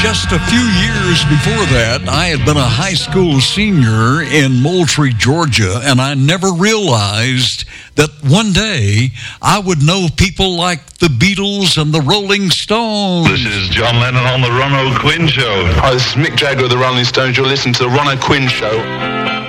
Just a few years before that, I had been a high school senior in Moultrie, Georgia, and I never realized that one day I would know people like the Beatles and the Rolling Stones. This is John Lennon on the Ron O'Quinn Show. Hi, this is Mick Jagger of the Rolling Stones. You're listening to the Ron O'Quinn Show.